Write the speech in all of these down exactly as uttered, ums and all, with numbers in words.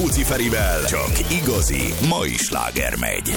Rádió Ferivel csak igazi mai sláger megy.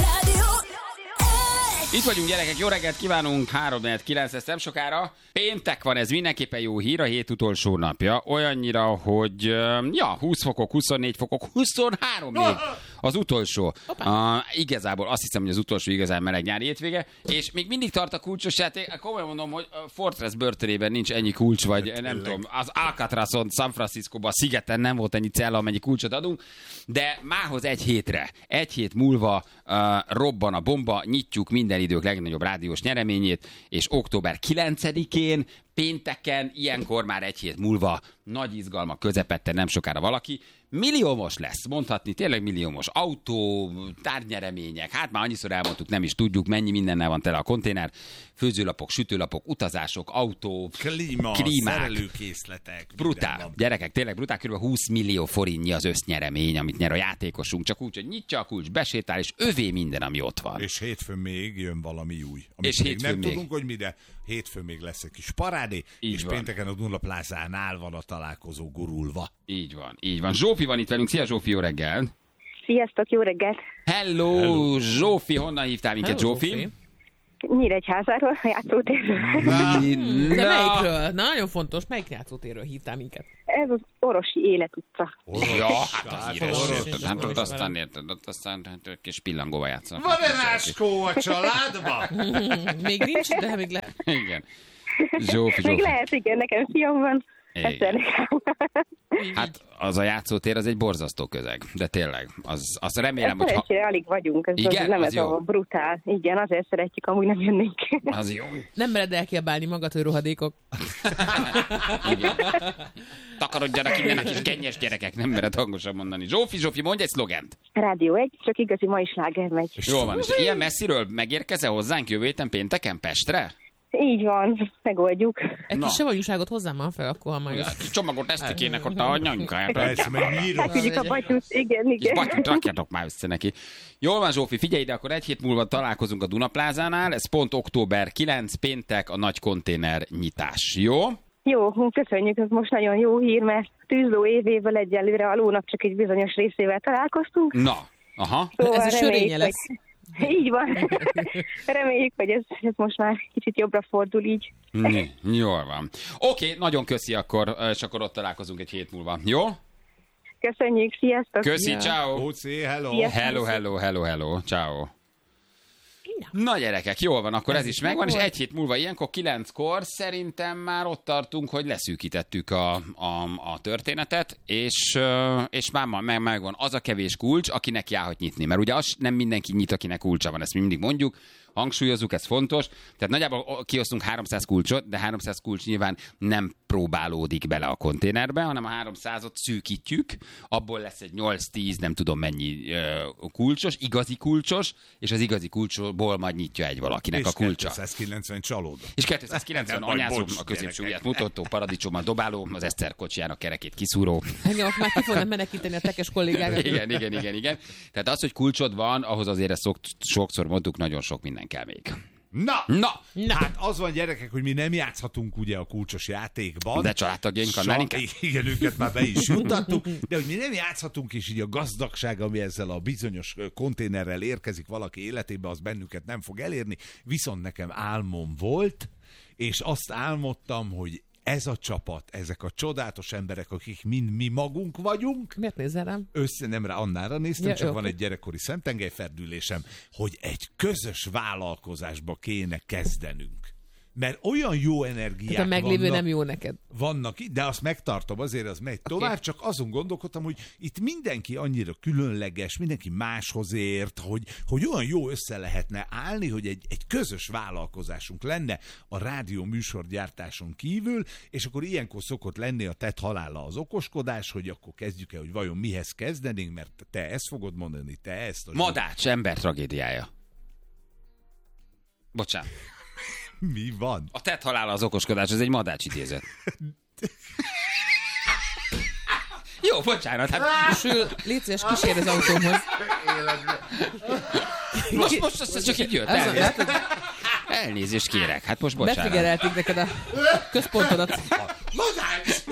Itt vagyunk, gyerekek, jó reggelt kívánunk, három kilenc lesz nem sokára. Péntek van, ez mindenképpen jó hír, a hét utolsó napja. Olyannyira, hogy ja, húsz fokok, huszonnégy fokok, huszonhárom még az utolsó. Uh, igazából azt hiszem, hogy az utolsó igazán meleg nyári hétvége, és még mindig tart a kulcsos játék. Komolyan mondom, hogy Fortress börtönében nincs ennyi kulcs, vagy nem Tényleg. tudom, az Alcatrazon, San Franciscóban, a szigeten nem volt ennyi cella, amennyi kulcsot adunk, de mához egy hétre, egy hét múlva uh, robban a bomba, nyitjuk minden idők legnagyobb rádiós nyereményét, és október kilencedikén, pénteken, ilyenkor már egy hét múlva, nagy izgalmak közepette, nem sokára valaki milliómos lesz, mondhatni, tényleg milliómos. Autó, tárgynyeremények, hát már annyiszor elmondtuk, nem is tudjuk, mennyi mindennel van tele a konténer. Főzőlapok, sütőlapok, utazások, autó, klíma, klímák, szerelőkészletek. brutál, gyerekek, tényleg brutál, kb. húsz millió forintnyi az össznyeremény, amit nyer a játékosunk, csak úgy, hogy nyitja a kulcs, besétál, és övé minden, ami ott van. És hétfőn még jön valami új. Amit és még nem még. tudunk, hogy mi, de hétfőn még lesz egy kis parádé, így és van. Pénteken a Duna Plázánál van a találkozó gurulva. Így van, így van. Zsófi van itt velünk. Szia Zsófi, jó reggel! Sziasztok, jó reggelt! Hello, Hello. Zsófi, honnan hívtál minket, Hello, Zsófi? Zsófi? Nyíregyházáról, a játszótérről. De melyikről? Na, nagyon fontos, melyik játszótérről hívtál minket? Ez az Orosi Életutca. Ja, hát az híres. Hát ott aztán érted, ott aztán kis pillangóval játszanak. Van egy ráskó a családban? Még nincs, de még lehet. Igen. Zsófi, Zsófi. Még lehet, igen, nekem fiam van. Hát az a játszótér, az egy borzasztó közeg, de tényleg, az, az remélem, hogy... Szerencsére alig vagyunk, ez igen, az, nem az ez jó. a brutál. Igen, azért szeretjük, amúgy nem jönnénk. Az jó. Nem mered elkiabálni magad, hogy rohadékok. Takarodjanak innen a kis gennyes gyerekek, nem mered hangosan mondani. Zsófi, Zsófi, mondj egy szlogent. Rádió egy, csak igazi mai sláger megy. Jó van, és ilyen messziről megérkezel hozzánk jövő héten pénteken Pestre? Így van, megoldjuk. Egy kis savanyúságot hozzám már fel, akkor ha majd... Ja, csomagot esztikének ott a nyanykáját. Persze, meg nyírom. Elküldjük a batyút, igen, igen. És batyút rakjatok már össze neki. Jól van, Zsófi, figyelj ide, akkor egy hét múlva találkozunk a Duna Plázánál, ez pont október kilencedike, péntek, a nagy konténer nyitás, jó? Jó, köszönjük, ez most nagyon jó hír, mert tűzló évével egyelőre a lónak csak egy bizonyos részével találkoztunk. Na, aha. Szóval ez a sörénye lesz. Hogy... Így van. Reméljük, hogy ez, ez most már kicsit jobbra fordul így. N- jól van. Oké, okay, nagyon köszi akkor, és akkor ott találkozunk egy hét múlva. Jó? Köszönjük, sziasztok! Köszi, ciao. Ócé, hello! Sziasztok. Hello, hello, hello, hello, ciao. Na gyerekek, jól van, akkor ez, ez is megvan, és egy hét múlva ilyenkor, kilenckor szerintem már ott tartunk, hogy leszűkítettük a, a, a történetet, és, és már meg, megvan az a kevés kulcs, akinek járhat nyitni. Mert ugye az nem mindenki nyit, akinek kulcsa van, ezt mi mindig mondjuk, hangsúlyozzuk, ez fontos. Tehát nagyjából kiosztunk háromszáz kulcsot, de háromszáz kulcs nyilván nem próbálódik bele a konténerbe, hanem a háromszázat szűkítjük, abból lesz egy nyolc-tíz, nem tudom mennyi uh, kulcsos, igazi kulcsos, és az igazi kulcsból majd nyitja egy valakinek és a kulcsa. kétszázkilencven csalóda. És kétszázkilencven anyázó, a középső ujját mutató, paradicsommal dobáló, az Eszter kocsijának kerekét kiszúró. Engem most már ki fognak menekíteni a tekes kollégákat. Igen, igen, igen, igen. Tehát az, hogy kulcsod van, ahhoz azért ezt szok, sokszor mondtuk, nagyon sok minden kell még. Na, Na, na, hát az van, gyerekek, hogy mi nem játszhatunk ugye a kulcsos játékban. De családtagjaink annál inkább. Igen, őket már be is juttattuk, de hogy mi nem játszhatunk, és így a gazdagság, ami ezzel a bizonyos konténerrel érkezik valaki életébe, az bennünket nem fog elérni. Viszont nekem álmom volt, és azt álmodtam, hogy ez a csapat, ezek a csodálatos emberek, akik mind mi magunk vagyunk. Miért nézel rám? Össze nem rá, Annára néztem, ja, csak jó. Van egy gyerekkori szemtengelyferdülésem, hogy egy közös vállalkozásba kéne kezdenünk. Mert olyan jó energiák hát a meglévő vannak, nem jó neked. vannak, de azt megtartom, azért az megy Okay. tovább, csak azon gondolkodtam, hogy itt mindenki annyira különleges, mindenki máshoz ért, hogy, hogy olyan jó össze lehetne állni, hogy egy, egy közös vállalkozásunk lenne a rádió műsorgyártáson kívül, és akkor ilyenkor szokott lenni a tett halála az okoskodás, hogy akkor kezdjük el, hogy vajon mihez kezdenénk, mert te ezt fogod mondani, te ezt. A Madács ember tragédiája. Bocsánat. Mi van? A tett halála az okoskodás, ez egy Madács idézet. Jó, bocsánat. Hát... Sül, légy szíves, kísérj az autómhoz. Most, most ez csak így jött. Elnézést, elnézést kérek. Hát most bocsánat. Befigyelelték neked a központodat. Madács! Madács!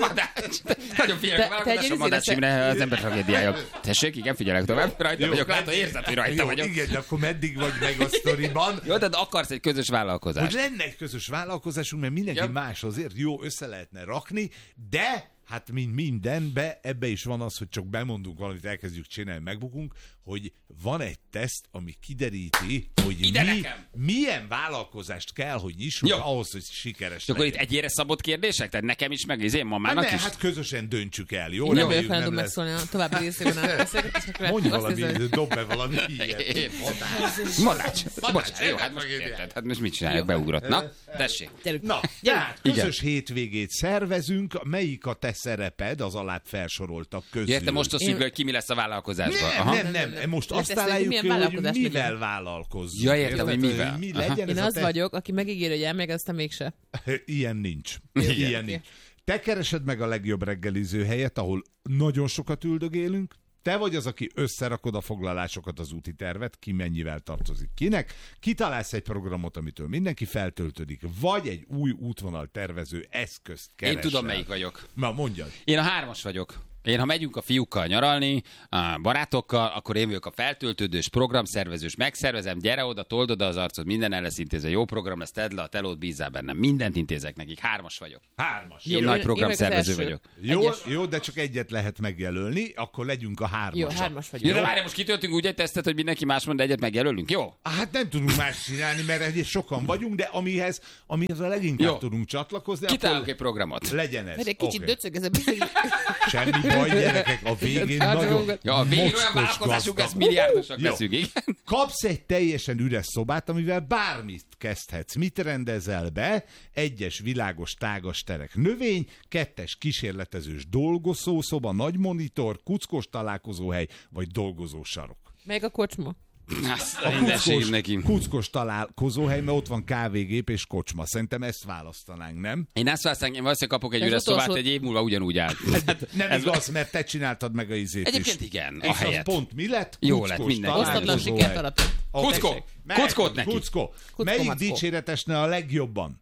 Nagyon figyelek, Te- te vállalkozásom egy Madách izére- Imre, az ember tragédiája. Tessék, igen, figyelek tovább. Rajta Jó, vagyok, látom, meddig- érzed, hogy rajta jó, vagyok. Igen, de akkor meddig vagy meg a sztoriban? Jó, tehát akarsz egy közös Hogy vállalkozást. lenne egy közös vállalkozásunk, mert mindenki Ja. más azért jó össze lehetne rakni, de hát mint mindenbe, ebbe is van az, hogy csak bemondunk valamit, elkezdjük csinálni, megbukunk, hogy van egy teszt, ami kideríti, hogy Ide mi, nekem! milyen vállalkozást kell, hogy nyissunk Jó. ahhoz, hogy sikeres És akkor itt legyen. egyére szabott kérdések? Tehát nekem is, meg az én Hát, mamának ne, is? hát közösen döntsük el, jó? Én nem vagyok Reméljük, hajlandó lesz. megszólni a további részében a beszélgetésnek. Mondj Azt valami, hiszem, dob be valami ilyet. Én- Madács. Bocsánat, jó, hát most érted. Hát most mit csináljuk, beugrott. Na, tessék. gyerünk. Na, Gyerünk. tehát közös hétvégét szervezünk, melyik a te szereped az alább felsoroltak közül? Érte, most osztjuk Én- le, hogy ki mi lesz a vállalkozásban. Nem, Aha. nem, nem, nem, most azt Leteszünk, találjuk milyen ki, hogy vállalkozás mivel legyen. vállalkozzunk. Ja, értem, Érted? hogy mivel. Mi Aha. legyen Én ez az a te... vagyok, aki megígér, hogy elmegy, aztán mégse. Ilyen nincs. Ilyen nincs. Te keresed meg a legjobb reggeliző helyet, ahol nagyon sokat üldögélünk, te vagy az, aki összerakod a foglalásokat, az úti tervet, ki mennyivel tartozik kinek, kitalálsz egy programot, amitől mindenki feltöltődik, vagy egy új útvonal tervező eszközt keresel. Én tudom, melyik vagyok. Na, mondjad. Én a hármas vagyok. Én, ha megyünk a fiúkkal nyaralni, a barátokkal, akkor én vagyok a feltöltődős, programszervezős, megszervezem, gyere oda, told oda az arcod, minden el lesz intézve, jó program lesz, tedd le a telót, bízzál bennem. Mindent intézek nekik, hármas vagyok. Hármas. Én Jó, nagy én- programszervező én meg az vagyok. Jó, Egyes. jó, de csak egyet lehet megjelölni, akkor legyünk a hármas. Jó, hármas Jó, vagyok. de várj, most kitöltünk úgy egy tesztet, hogy mindenki más mond, de egyet megjelölünk, jó? Hát nem tudunk más csinálni, mert egy sokan vagyunk, de amihez, amihez a leginkább Jó. tudunk csatlakozni, Kitálunk akkor egy programot. legyen ez. Egy kicsit Oké. döcög ez a bizony. Semmi baj, gyerekek, a végén Hát, nagyon dolgot. Ja, a végén olyan mocskos vállalkozásunk, gazdag. ez milliárdosak Jó. leszünk, igen? Kapsz egy teljesen üres szobát, amivel bármit kezdhetsz. Mit rendezel be? Egyes világos tágas terek növény, kettes kísérletezős dolgozószoba, nagy monitor, kuckos találkozóhely, vagy dolgozósarok. Meg a kocsma. Azt a mindenségem neki. kuckos találkozóhely, mert ott van kávégép és kocsma. Szerintem ezt választanánk, nem? Én azt választanám, én valószínűleg kapok egy Ez üres utolsó- szobát, egy év múlva ugyanúgy áll. Nem Ez- igaz, mert te csináltad meg a izét Egyébként is. igen, a És az helyet. pont mi lett? Jó Kuckos lett, mindenki. találkozóhely. Osztatlan sikert alapot. Ó, Kuckó! tessék. Kuckót neki. Kuckó! Kuckó, Melyik mackó. dicséretesne a legjobban?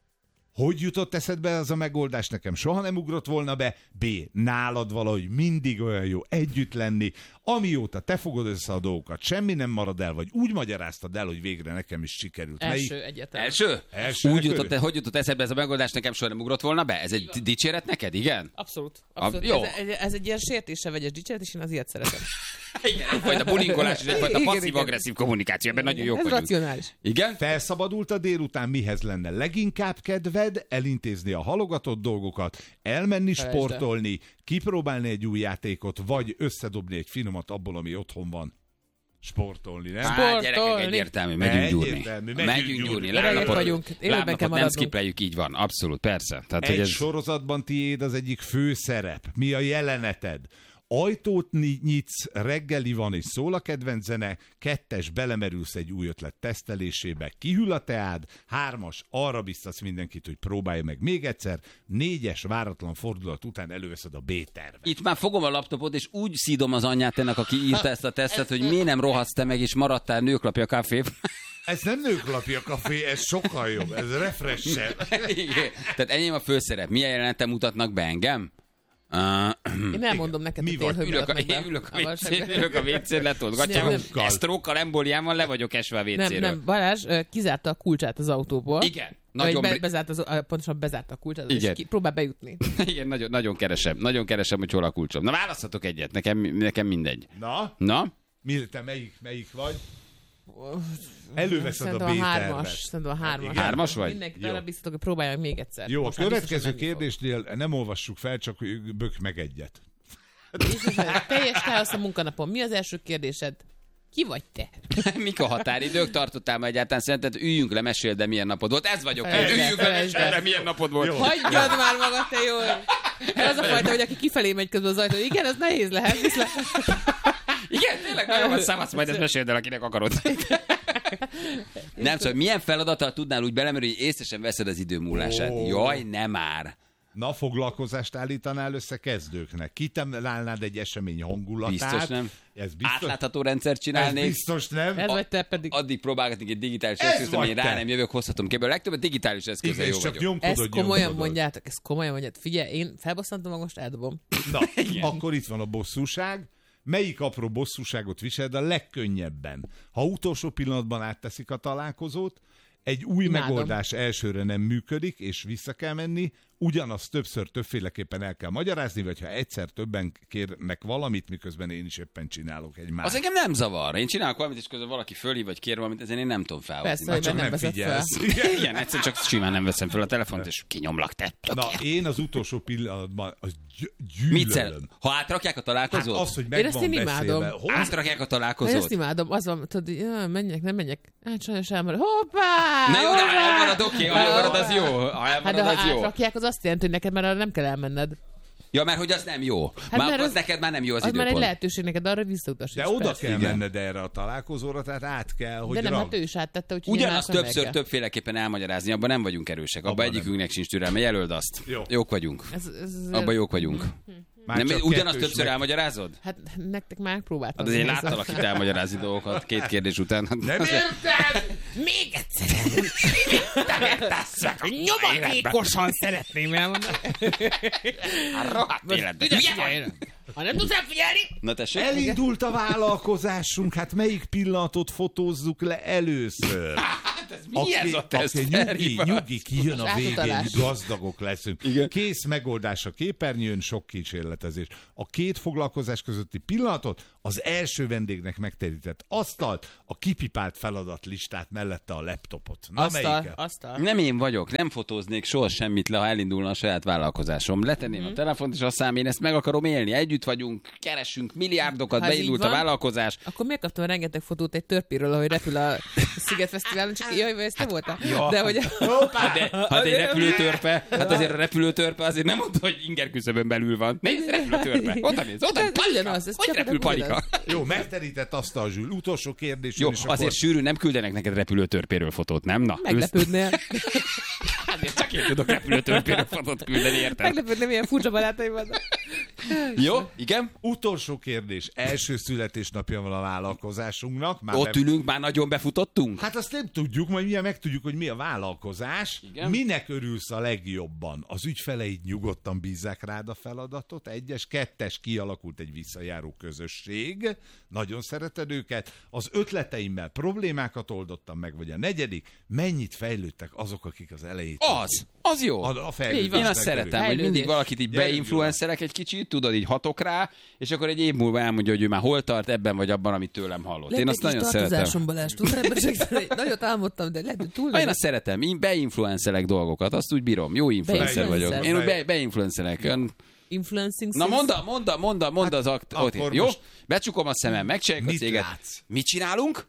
Hogy jutott eszedbe az a megoldás? Nekem soha nem ugrott volna be. B. Nálad valahogy mindig olyan jó együtt lenni. Amióta te fogod össze a dolgokat, semmi nem marad el, vagy úgy magyaráztad el, hogy végre nekem is sikerült. Első egyetem. Első? Első Úgy neked? jutott, hogy jutott eszedbe ez a megoldás, nekem soha nem ugrott volna be? Ez egy dicséret neked, igen? Abszolút. Abszolút. jó. Ez, ez, ez egy ilyen sértése vegyes dicséret, és én az ilyet szeretem. Igen, egyfajta bulingolás, és egyfajta Igen, passzív-agresszív kommunikáció, ebben nagyon jók Ez vagyunk. racionális. Igen? Felszabadult a délután, mihez lenne leginkább kedved? Elintézni a halogatott dolgokat, elmenni Felejtsd el. sportolni, kipróbálni egy új játékot, vagy összedobni egy finomat abból, ami otthon van. Sportolni, nem? Á, Sportolni. gyerekek, egyértelmű, megyünk gyúrni. Egyértelmű, Megyünk megyünk gyúrni. gyúrni. Öregek Lábnapot, vagyunk, élőben kell lábnapot nem maradnunk. skipleljük, így van. Abszolút, persze. Tehát, hogy Egy ez... sorozatban tiéd az egyik főszerep. Mi a jeleneted? Ajtót ny- nyitsz, reggeli van és szól a kedvenc zene, kettes, belemerülsz egy új ötlet tesztelésébe, kihűl a teád, hármas, arra biztasz mindenkit, hogy próbálja meg még egyszer, négyes, váratlan fordulat után előveszed a B-tervet. Itt már fogom a laptopot, és úgy szídom az anyját ennek, aki írta ezt a tesztet, hogy miért nem rohadsz te meg, és maradtál nőklapja kávé. Ez nem nőklapja kafé, ez sokkal jobb, ez refresher. Igen. Tehát enyém a főszerep. Milyen jelenetem mutatnak be engem? Uh, Én elmondom neked, Mi hogy vagy? én hogy ülök, a, mutatnak be. én ülök a A vécén, valóságban. ülök a vécén, letolt Nem, gatyával, nem. esztrókkal, embóliámmal le vagyok esve a Nem, vécéről. nem, Balázs ö, kizárta a kulcsát az autóból. Igen, Vagy nagyon, be, bri- bezárta az, ö, pontosan bezárta a kulcsát, Igen. és ki, próbál bejutni. igen nagyon, nagyon keresem, nagyon keresem, hogy hol a kulcsom. Na választhatok egyet, nekem, nekem mindegy. Na, Na? mi, te melyik, melyik vagy? Előveszed a Szerintem a B-tervet. hármas. Szerintem a hármas. Igen. Hármas vagy? Mindenkit Jó. arra biztatok, hogy próbálj meg még egyszer. Jó, a Most már biztos, következő hogy menni fog. kérdésnél nem olvassuk fel, csak bök meg egyet. Biztos, hogy teljes káosz a munkanapon. Mi az első kérdésed? Ki vagy te? Mik a határidők? Tartottál már egyáltalán? Szerinted üljünk le, meséld, de milyen napod volt? Ez vagyok én. Felejtsd el, Üljünk le, felejtsd el. meséld, de milyen napod volt? Jó. Hagyjad már magad, te jól! Ez az a fajta, hogy aki kifelé megy közben az ajtó. Igen, ez nehéz lehet, viszlát. Igen, tényleg nagyon van számasz, majd ezt meséld el, akinek akarod. Nem, szóval milyen feladattal tudnál úgy belemerülni, hogy észre sem veszed az idő múlását? Ó. Jaj, nem már. Na, foglalkozást állítanál össze kezdőknek. Kitalálnád egy esemény hangulatát. Biztos nem. Ez biztos, Átlátható rendszert csinálnék. ez biztos nem. Ez vagy te pedig. Addig próbálgatnék egy digitális Ez eszközt, vagy én rá te. nem jövök, hozhatom képbe. A legtöbbet digitális eszközzel Igen, jó és csak vagyok. nyomkodod, Ezt komolyan nyomkodod. mondjátok, ezt komolyan mondjátok. Figyelj, én felbosszantom magam, most eldobom. Na, akkor itt van a bosszúság. Melyik apró bosszúságot viseled a legkönnyebben? Ha utolsó pillanatban átteszik a találkozót, egy új Imádom. megoldás elsőre nem működik, és vissza kell menni, ugyanazt többször többféleképpen el kell magyarázni, vagy ha egyszer többen kérnek valamit, miközben én is éppen csinálok egy más. Az engem nem zavar. Én csinálok valamit, és közben valaki fölhív, vagy kér valamit, ezért én nem tudom felhozni. Persze, Már hogy csak nem nem vezet fel. figyelsz. Igen. Igen, egyszer csak simán nem veszem fel a telefont, és kinyomlak te. Na, én az utolsó pillanatban az gy- gyűlölöm. Mit szer? Ha átrakják a Hát találkozót? az, hogy Én meg ezt van én beszélve. imádom. Hol? Átrakják a Én találkozót? ezt imádom, az van, tudod, ja, menjek, nem menjek. Hát sajnos elmarad. Hoppá! Na jó, de ha hoppá! elmarad, oké, ha elmarad, az jó. Ha Hát de elmarad, ha az jó. átrakják, az azt jelenti, hogy neked már arra nem kell elmenned. Ja, mert hogy az nem jó. Hát Már mert az az- neked már nem jó az, Az már egy időpont. lehetőség neked arra, hogy visszautasíts. De oda persze. kell Igen. menned erre a találkozóra, tehát át kell, hogy De nem, rag- hát ő is áttette, úgyhogy én Ugyanazt más nem többször, kell. többféleképpen elmagyarázni, abban nem vagyunk erősek. Abban Abban egyikünknek sincs türelme, jelöld azt. Jó. Jók vagyunk. Ez, ez, Abban jók vagyunk. Már Nem, csak ugyanazt kettős többször meg- elmagyarázod? Hát nektek már próbáltam. Hát azért nézni. láttalak itt elmagyarázni dolgokat két kérdés után. Hát Nem azért- érted? Még egyszer! Nyomatékosan szeretném elmondani. Rohadt életben. Ha nem tudsz elfigyelni, Na tessék? Elindult a vállalkozásunk, hát melyik pillanatot fotózzuk le először? Mi ez a teszt? Aki nyugi, felhívás? nyugi, kijön a végén, Átutalás. gazdagok leszünk. Igen. Kész megoldás a képernyőn, sok kísérletezés. A két foglalkozás közötti pillanatot, az első vendégnek megterített asztalt, a kipipált feladatlistát mellette a laptopot. Na asztal, melyiket? asztal. Nem én vagyok, nem fotóznék soha semmit le, ha elindulna a saját vállalkozásom. Letenném Mhm. a telefont, és azt én ezt meg akarom élni. Együtt vagyunk, keresünk milliárdokat, Ha ez beindult így a van, vállalkozás. Akkor miért kaptam rengeteg fotót egy törpiről, ahogy repül a Sziget Fesztiválon, csak jaj, vagy ezt te voltál? De hogy... De, hát egy repülőtörpe, hát azért a repülőtörpe azért nem mondta, hogy inger küszöbön belül van. Nézd, repülőtörpe. Oda néz, oda néz, Ez palika. ugyanaz, ez Hogy csak repül nem palika? Jó, megterített asztal, Zsül. Utolsó kérdés. Jó, és azért akkor... sűrű, nem küldenek neked repülőtörpéről fotót, nem? Na, Meglepődnél. Azért csak én tudok repülőtörpéről fotót küldeni, érted? Meglepődnél, milyen furcsa barátaim vannak. Jó, igen? Utolsó kérdés. Első születésnapja van a vállalkozásunknak. Már Ott be- ülünk, már nagyon befutottunk? Hát azt nem tudjuk, majd milyen megtudjuk, hogy mi a vállalkozás. Igen. Minek örülsz a legjobban? Az ügyfeleid nyugodtan bízzák rád a feladatot. Egyes, kettes, kialakult egy visszajáró közösség. Nagyon szereted őket. Az ötleteimmel problémákat oldottam meg, vagy a negyedik. Mennyit fejlődtek azok, akik az elejét... Az, az jó. A, a Én azt szeretem, hogy mindig valakit így Gyerünk, beinfluencerek egy kicsit, tudod, így hatok rá, és akkor egy év múlva elmondja, hogy ő már hol tart ebben vagy abban, amit tőlem hallott. Én azt nagyon szeretem. Balázs, tudsz ebben segíteni? Nagyot álmodtam, de lehet, hogy túl Én nagy. azt szeretem, én beinfluencelek dolgokat, azt úgy bírom. Jó influencer Beinfluencer. vagyok. Én úgy be, beinfluencelek. Ön- Influencing Na sis. mondd, mondd, mondd, mondd az akt. akkor ott, jó? most- Becsukom a szemem, megcsináljuk a Mit céget. látsz? Mit csinálunk?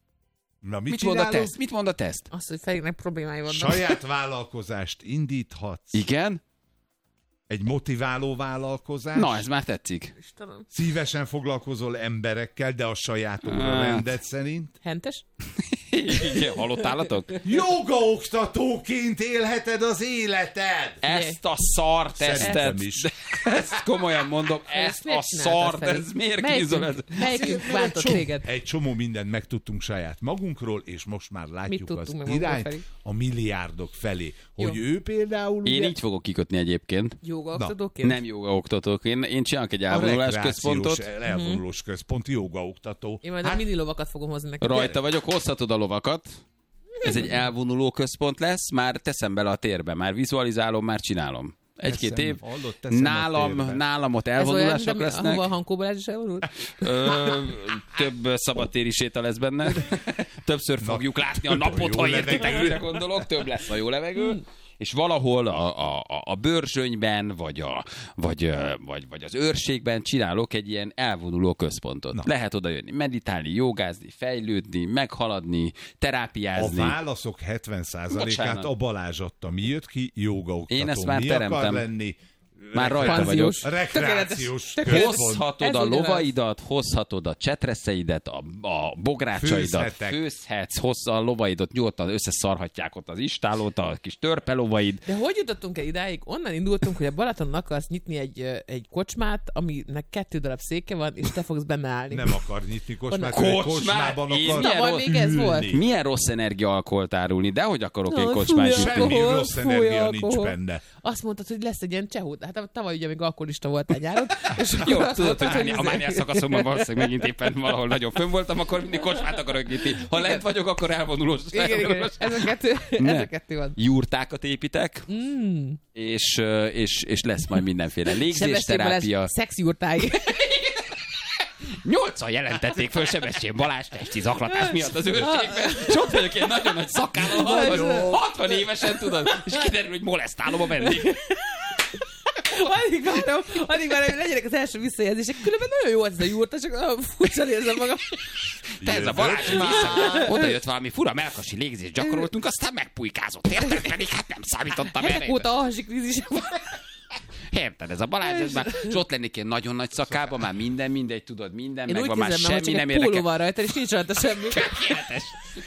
Na, mit, Mit mond a csinálunk? teszt? Mit mond a teszt? Azt, hogy Feliknek problémái vannak. Saját vállalkozást indíthatsz. Igen? Egy motiváló vállalkozás. Na, ez már tetszik. Istenem. Szívesen foglalkozol emberekkel, de a saját óra Hát. rendet szerint. Hentes? Igen, halott állatok? Jogaoktatóként élheted az életed! Ezt a szar Szerintem tesztet. is. Ezt komolyan mondom, ezt miért a csináltad, szart, Feri? ez miért Melyikünk- kízol ez? Melyikünk bántott Csomó- téged? Egy csomó mindent megtudtunk saját magunkról, és most már Mit látjuk tudtunk az meg magunkról, irányt Feri? a milliárdok felé. Hogy Jó. ő például Én ugye, így fogok kikötni egyébként. Jogaoktatóként? Nem jogaoktatók. Én, én csinálok egy a elvonulás rekreációs központot. elvonulós központ, jogaoktató. Én majd a mini lovakat fogom hozni neked. Rajta vagyok, hozhatod a lovakat. Ez egy elvonuló központ lesz, már teszem bele a térbe, már vizualizálom, már csinálom. Egy-két Teszem, év. hallod, teszem a Nálam, térbe. nálam ott Ez olyan, elvonulások de lesznek. ahova a Hankó Balázs is elvonult? Ö, több szabadtéri séta lesz benne. Többször fogjuk látni a több a napot, jó ha levegő. értitek, mire gondolok. Több lesz a jó levegő. És valahol a, a, a- a bőrzsönyben, vagy, a, vagy, ö, vagy, vagy az őrségben csinálok egy ilyen elvonuló központot. Na. Lehet oda jönni, meditálni, jogázni, fejlődni, meghaladni, A terápiázni. válaszok hetven százalékát Bocsánat. a Balázs adta. Mi jött ki? Jogaoktató. Én ezt már Mi teremtem. akar lenni? Már rajta vagyok. Panziós. Rekreációs Tökéletes. központ. Hozhatod Ez a ugyanaz. lovaidat, hozhatod a csetreszeidet, a, a bográcsaidat, Főzhetek. főzhetsz, hozzá a lovaidat, nyugodtan összeszarhatják ott az istálót, a kis törpelovaid. De hogy jutottunk el idáig? Onnan indultunk, hogy a Balatonon akarsz nyitni egy, ö, egy kocsmát, aminek kettő darab széke van, és te fogsz benne állni. Nem akar nyitni kocsmát, Onnan- mert Kocsmát? kocsmában Én akar milyen Tavaly rossz- még ez volt? ülni. Milyen rossz energiaalkoholt árulni, de hogy akarok egy Jaj, kocsmát fúj, nyitni? Semmi Alkohol, rossz fúj, energia nincs alkohol. benne. Azt mondtad, hogy lesz egy ilyen csehód. Hát tavaly ugye még alkoholista voltál nyáron. És akkor Jó, azt tudod, mondtad, hogy a izé- mániás szakaszomban valószínűleg megint éppen valahol nagyon fönn voltam, akkor mindig kocsmát akarok nyitni. Ha lent vagyok, akkor elvonulós. Igen, igen, ez a kettő, ez Ne. a kettő van. Jurtákat építek, Mm. és, ö, és, és lesz majd mindenféle Sebestyén légzésterápia. Balázs szexjurtáig. Nyolcan jelentették föl Sebestyén Balázs testi zaklatás miatt az őrségben, és ott vagyok egy nagyon nagy szakállal, hatvan, hatvan évesen, tudod, és kiderül, hogy molesztálom a vendég. Addig várom, addig várom, hogy legyenek az első visszajelzések. Különben nagyon jó ez a jurta, csak olyan furcsa érzem magam. Te ez a Balázs, vissza, oda jött valami fura melkasi légzést gyakoroltunk, aztán megpulykázott, érted? Pedig hát nem számítottam erre. Ezek óta alhasi krízisem van. Érted, ez a Balázs, ez már, és ott lennék én nagyon nagy szakába, már minden, mindegy, tudod, minden, Én meg úgy van már képzelem, hogy semmi csak nem egy póló érdekel. van rajta, és nincs rajta semmi. Tökéletes.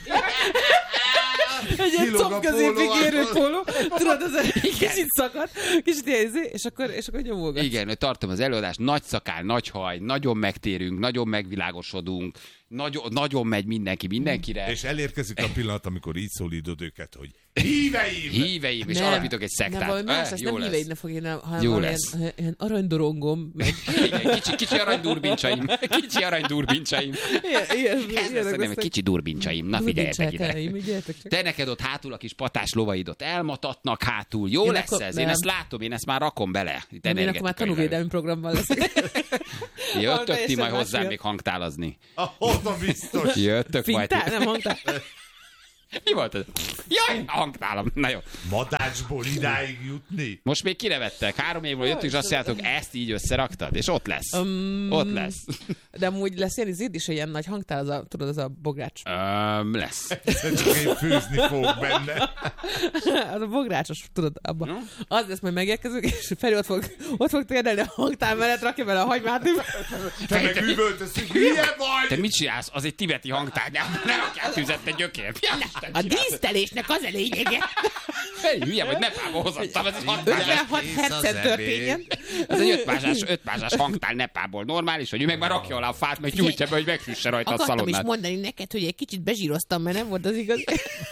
Egy ilyen Kilóg a combközépig póló érő alól. póló. Tudod, az egy kicsit szakad, kicsit ilyen izé, és akkor, és akkor nyomolgat. Igen, hogy tartom az előadást, nagy szakál, nagy haj, nagyon megtérünk, nagyon megvilágosodunk, nagyon, nagyon megy mindenki mindenkire. És elérkezik a pillanat, amikor így szólítod őket, hogy híveim! Híveim, és alapítok egy szektát. Nem, valami más Eh, lesz, jó nem lesz. híveid ne fog írni, hanem Jó valami lesz. ilyen, ilyen aranydorongom, meg Igen, kicsi, kicsi aranydurbintsaim. Kicsi aranydurbintsaim. ilyen, ilyen, Ez lesz, ilyenek nem, lesznek. kicsi durbintsaim. Na figyeljetek ide. Durbintsákáim, gyertek csak. Te neked ott hátul a kis patás lovaidot elmatatnak hátul. Jó Én lesz akkor- ez? Én nem. ezt látom, én ezt már rakom bele. Itt Nem, én akkor már energetikai tanúvédelmi programban leszek. Jöttök ti teljesen majd más hozzám miatt. még hangtálazni. Ah, oda biztos. Jöttök majd. Fintál? Nem hangtál? Mi volt ez? Jaj, a hangtálam. Na jó. Madácsból idáig jutni. Most még kinevettek. Három évről jöttünk, és azt mondjátok, ezt így összeraktad, és ott lesz. Um, Ott lesz. De amúgy lesz ilyen izéd is, hogy ilyen nagy hangtál, az a, tudod, az a bogrács. Öm, lesz. De csak én főzni fog benne. Az a bográcsos, tudod, abban. Az lesz, majd megérkezünk, és Feri ott fog, ott fog térdelni a hangtál mellett, rakja bele a hagymát. Te meg üvöltözünk, hülye Te vagy! mit csinálsz? Az egy tibeti hangtárgyám. Nem akár tüzette gyökér. A dísztelésnek az a lényege. Feri, hülye vagy, Nepálba hozottam, ez egy hangtárgy. ötvenhat hercen történjen. Ez egy ötmázsás, ötmázsás hangtál Nepálból normális, hogy ő meg már rakja alá a fát, meg gyújtja be, hogy megfűsse rajta a Akartam is szalonnát. mondani neked, hogy egy kicsit bezsíroztam, mert nem volt az igaz.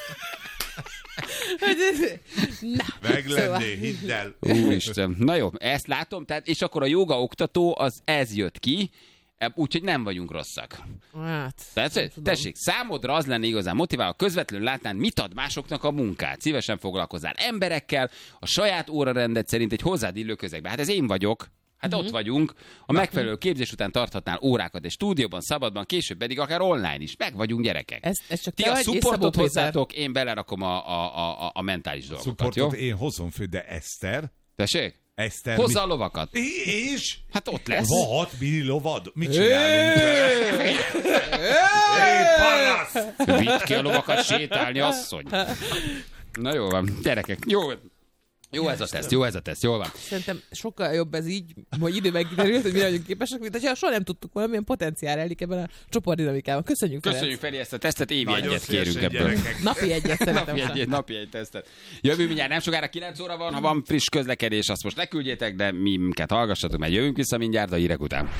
Na, Meg szóval- lenné, hidd el. Úristen. Na jó, ezt látom, tehát, és akkor a joga oktató, az ez jött ki, úgyhogy nem vagyunk rosszak. Hát, Tehát, nem tudom. tessék, számodra az lenne igazán motiváló, közvetlenül látnán, mit ad másoknak a munkát. Szívesen foglalkozzál emberekkel, a saját órarendet szerint egy hozzád illő közegben. Hát ez én vagyok. Hát Mhm. ott vagyunk. A megfelelő képzés után tarthatnál órákat egy stúdióban, szabadban, később pedig akár online is. Meg vagyunk gyerekek. Ez, ez csak Ti te a vagy, és Szabó supportot Péter. hozzátok, én belerakom a, a, a, a mentális dolgokat, jó? Supportot én hozom föl, de Eszter? Tessék? Eszter... Hozza a lovakat. mi... És? Hát ott lesz. Vad, mini lovad? Mit csinálunk vele? Hé, parasz! Vidd ki a lovakat sétálni, asszony. Na jó van, gyerekek, jó. Jó ez a teszt, jó ez a teszt, jól van. Szerintem sokkal jobb ez így, hogy időben kiderült, hogy mire vagyunk képesek, mint hogyha soha nem tudtuk volna, milyen potenciál rejlik ebben a csoportdinamikában. Köszönjük, Ferenc. Köszönjük Feri ezt a tesztet, évi Nagyon egyet kérünk szívesen, ebből. gyerekek. Napi egyet szerintem. Napi egy, napi egy tesztet. Jövő mindjárt, nem sokára kilenc óra van, ha van friss közlekedés, azt most ne küldjétek, de mi minket hallgassatok, mert jövünk vissza mindjárt a hírek után.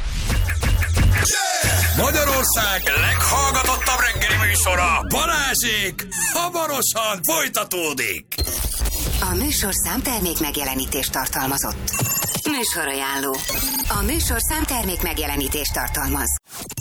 Magyarország leghallgatottabb reggeli műsora, Balázsék, hamarosan folytatódik. A műsorszám termék megjelenítést tartalmazott. Műsorajánló. A műsorszám termék megjelenítést tartalmaz.